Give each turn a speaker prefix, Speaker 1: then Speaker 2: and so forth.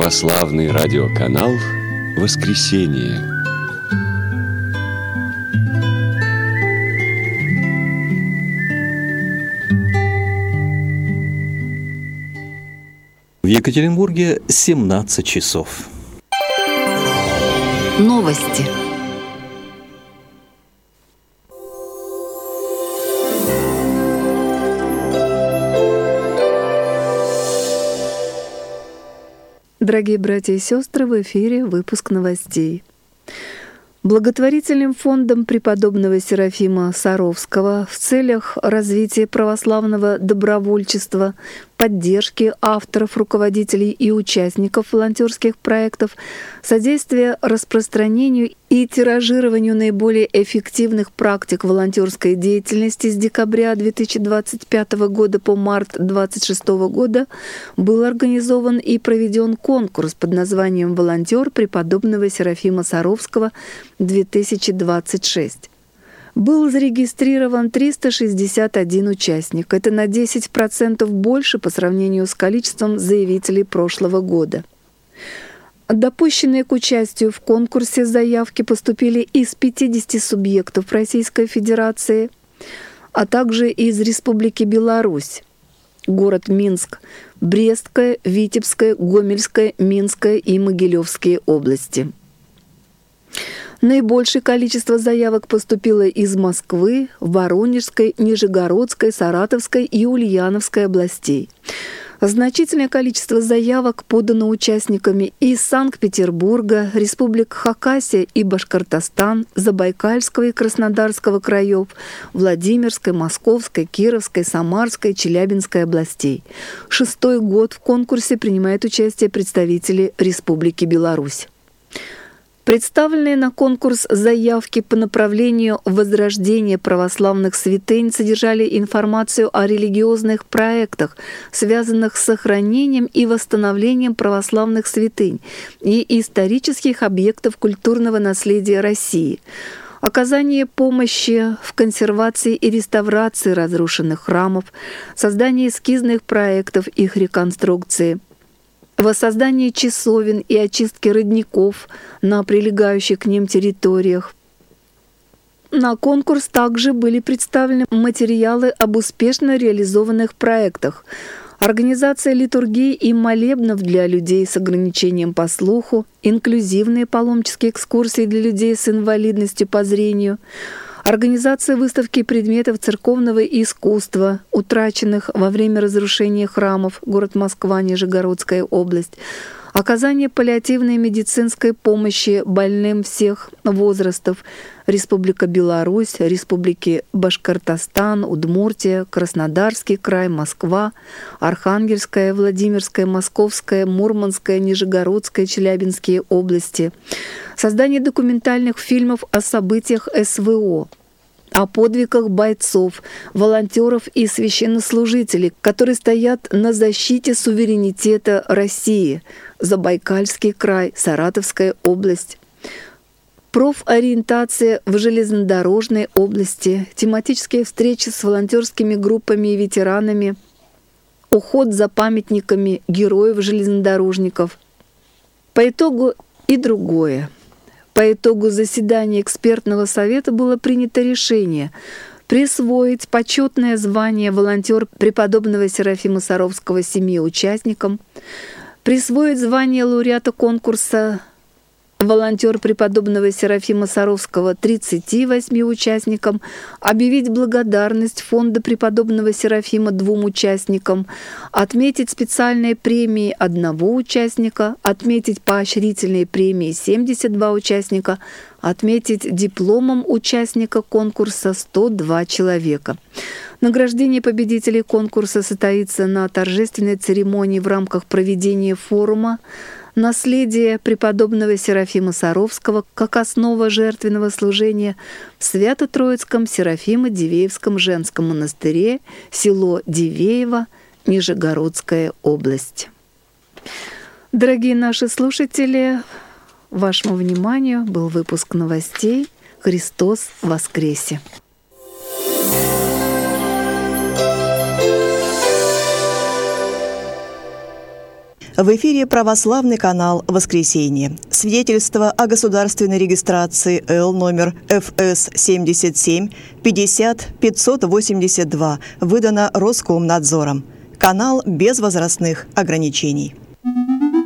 Speaker 1: Православный радиоканал «Воскресенье».
Speaker 2: В Екатеринбурге 17 часов.
Speaker 3: Новости.
Speaker 4: Дорогие братья и сестры, в эфире выпуск новостей. Благотворительным фондом преподобного Серафима Саровского в целях развития православного добровольчества, поддержки авторов, руководителей и участников волонтерских проектов, содействия распространению и тиражированию наиболее эффективных практик волонтерской деятельности с декабря 2025 года по март 2026 года был организован и проведен конкурс под названием «Волонтер преподобного Серафима Саровского 2026». Был зарегистрирован 361 участник. Это на 10% больше по сравнению с количеством заявителей прошлого года. Допущенные к участию в конкурсе заявки поступили из 50 субъектов Российской Федерации, а также из Республики Беларусь, город Минск, Брестская, Витебская, Гомельская, Минская и Могилевские области. Наибольшее количество заявок поступило из Москвы, Воронежской, Нижегородской, Саратовской и Ульяновской областей. Значительное количество заявок подано участниками из Санкт-Петербурга, Республик Хакасия и Башкортостан, Забайкальского и Краснодарского краев, Владимирской, Московской, Кировской, Самарской, Челябинской областей. 6-й год в конкурсе принимают участие представители Республики Беларусь. Представленные на конкурс заявки по направлению возрождения православных святынь содержали информацию о религиозных проектах, связанных с сохранением и восстановлением православных святынь и исторических объектов культурного наследия России, оказание помощи в консервации и реставрации разрушенных храмов, создание эскизных проектов их реконструкции, воссоздании часовен и очистке родников на прилегающих к ним территориях. На конкурс также были представлены материалы об успешно реализованных проектах: организация литургий и молебнов для людей с ограничением по слуху, инклюзивные паломнические экскурсии для людей с инвалидностью по зрению, организация выставки предметов церковного искусства, утраченных во время разрушения храмов, город Москва, Нижегородская область, оказание паллиативной медицинской помощи больным всех возрастов, Республика Беларусь, Республики Башкортостан, Удмуртия, Краснодарский край, Москва, Архангельская, Владимирская, Московская, Мурманская, Нижегородская, Челябинские области, создание документальных фильмов о событиях СВО, о подвигах бойцов, волонтеров и священнослужителей, которые стоят на защите суверенитета России, Забайкальский край, Саратовская область, профориентация в железнодорожной области, тематические встречи с волонтерскими группами и ветеранами, уход за памятниками героев-железнодорожников. По итогу и другое. По итогу заседания экспертного совета было принято решение присвоить почетное звание волонтер преподобного Серафима Саровского 7 участникам, присвоить звание лауреата конкурса волонтер преподобного Серафима Саровского 38 участникам, объявить благодарность фонда преподобного Серафима 2 участникам, отметить специальные премии 1 участника, отметить поощрительные премии 72 участника, отметить дипломом участника конкурса 102 человека. Награждение победителей конкурса состоится на торжественной церемонии в рамках проведения форума «Наследие преподобного Серафима Саровского как основа жертвенного служения» в Свято-Троицком Серафимо-Дивеевском женском монастыре, село Дивеево, Нижегородская область. Дорогие наши слушатели, вашему вниманию был выпуск новостей. Христос воскресе!
Speaker 3: В эфире православный канал «Воскресенье». Свидетельство о государственной регистрации Л номер ФС 77 50 582 выдано Роскомнадзором. Канал без возрастных ограничений.